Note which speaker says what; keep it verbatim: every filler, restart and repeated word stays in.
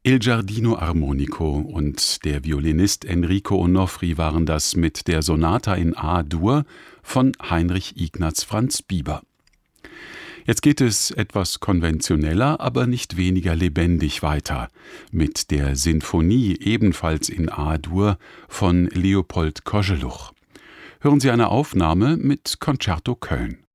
Speaker 1: Il Giardino Armonico und der Violinist Enrico Onofri waren das mit der Sonata in A-Dur von Heinrich Ignaz Franz Bieber. Jetzt geht es etwas konventioneller, aber nicht weniger lebendig weiter mit der Sinfonie ebenfalls in A-Dur von Leopold Koželuch. Hören Sie eine Aufnahme mit Concerto Köln.